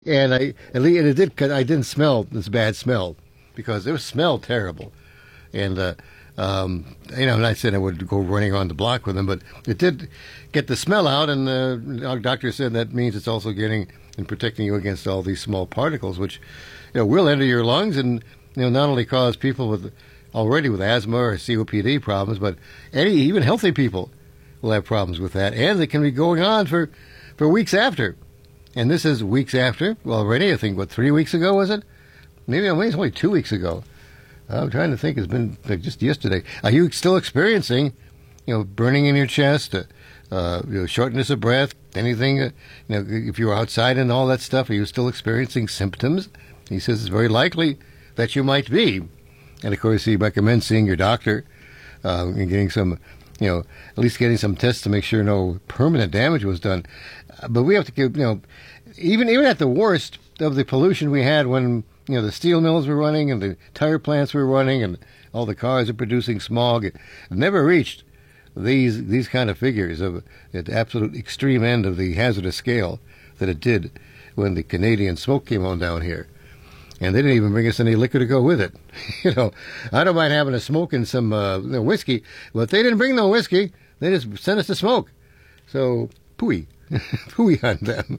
And it did. I didn't smell this bad smell because it smelled terrible. And and I said I would go running around the block with them, but it did get the smell out. And our doctor said that means it's also getting and protecting you against all these small particles, which will enter your lungs and not only cause people already with asthma or COPD problems, but even healthy people will have problems with that, and it can be going on for weeks after. And this is weeks after already. I think, 3 weeks ago, was it? Maybe it's only 2 weeks ago. I'm trying to think. It's been just yesterday. Are you still experiencing, burning in your chest, shortness of breath, anything? If you're outside and all that stuff, are you still experiencing symptoms? He says it's very likely that you might be. And, of course, he recommends seeing your doctor and getting some, at least getting some tests to make sure no permanent damage was done. But we have to give, even at the worst of the pollution we had when, the steel mills were running and the tire plants were running and all the cars are producing smog, it never reached these kind of figures of at the absolute extreme end of the hazardous scale that it did when the Canadian smoke came on down here. And they didn't even bring us any liquor to go with it. I don't mind having a smoke and some whiskey, but they didn't bring no whiskey. They just sent us to smoke. So, pooey. Pooey on them.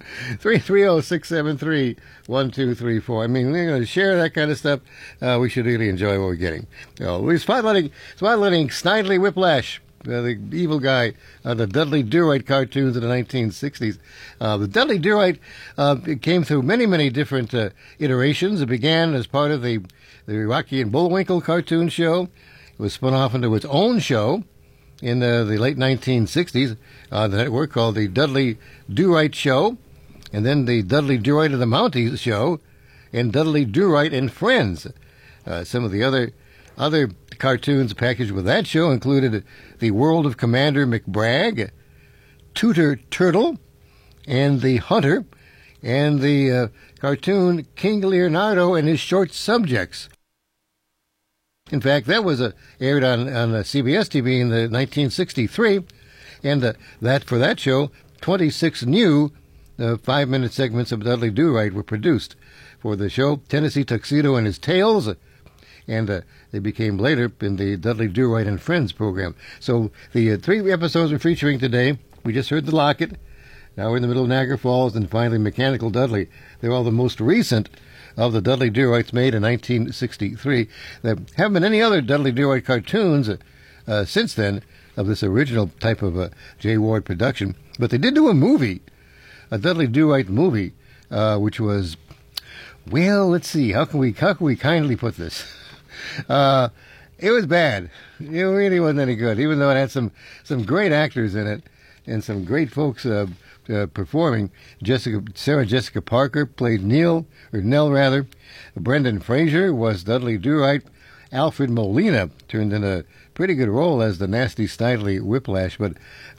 330-673-1234. I mean, share that kind of stuff. We should really enjoy what we're getting. We're spotlighting Snidely Whiplash, the evil guy on the Dudley Do-Right cartoons of the 1960s. The Dudley Do-Right came through many, many different iterations. It began as part of the Rocky and Bullwinkle cartoon show. It was spun off into its own show in the late 1960s on the network called the Dudley Do-Right Show, and then the Dudley Do-Right and the Mounties Show, and Dudley Do-Right and Friends. Some of the other cartoons packaged with that show included The World of Commander McBragg, Tooter Turtle, and The Hunter, and the cartoon King Leonardo and His Short Subjects. In fact, that was aired on CBS TV in the 1963, and for that show, 26 new 5-minute segments of Dudley Do-Right were produced for the show. Tennessee Tuxedo and His Tales, and they became later in the Dudley Do-Right and Friends program. So the 3 episodes we're featuring today, we just heard The Locket, now we're in the middle of Niagara Falls, and finally Mechanical Dudley. They're all the most recent of the Dudley Do-Rights made in 1963. There haven't been any other Dudley Do-Right cartoons since then of this original type of J. Ward production. But they did do a movie, a Dudley Do-Right movie, which was, well, let's see, how can we kindly put this? It was bad. It really wasn't any good, even though it had some great actors in it and some great folks performing. Sarah Jessica Parker played Nell. Brendan Fraser was Dudley Do-Right. Alfred Molina turned in a pretty good role as the nasty Snidely Whiplash, but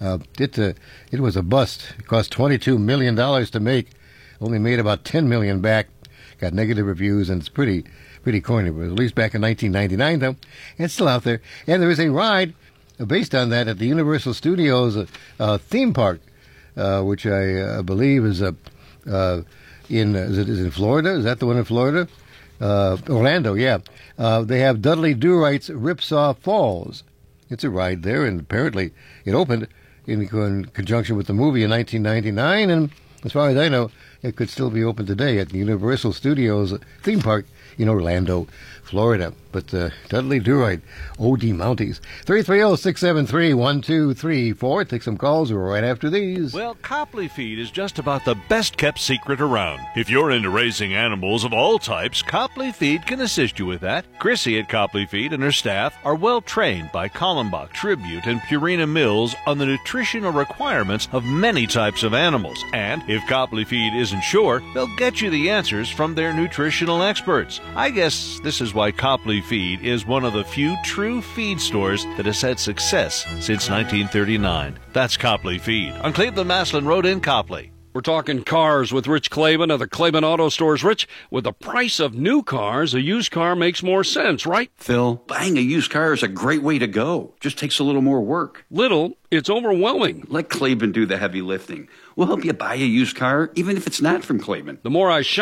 it was a bust. It cost $22 million to make, only made about $10 million back. Got negative reviews, and it's pretty corny. But at least back in 1999, though, it's still out there. And there is a ride based on that at the Universal Studios theme park, which I believe is in Florida? Is that the one in Florida? Orlando, yeah. They have Dudley Do-Right's Ripsaw Falls. It's a ride there, and apparently it opened in conjunction with the movie in 1999, and as far as I know, it could still be open today at the Universal Studios theme park in Orlando, Florida. But Dudley Do-Right, O.D. Mounties. 330-673-1234. Take some calls right after these. Well, Copley Feed is just about the best-kept secret around. If you're into raising animals of all types, Copley Feed can assist you with that. Chrissy at Copley Feed and her staff are well-trained by Kallenbach, Tribute, and Purina Mills on the nutritional requirements of many types of animals. And if Copley Feed isn't sure, they'll get you the answers from their nutritional experts. I guess this is why Copley Feed is one of the few true feed stores that has had success since 1939. That's Copley Feed on Cleveland Maslin Road in Copley. We're talking cars with Rich Klaban of the Klaban Auto Stores. Rich, with the price of new cars, a used car makes more sense, right? Phil, buying a used car is a great way to go. Just takes a little more work. Little, it's overwhelming. Let Klaban do the heavy lifting. We'll help you buy a used car, even if it's not from Klaban. The more I shop,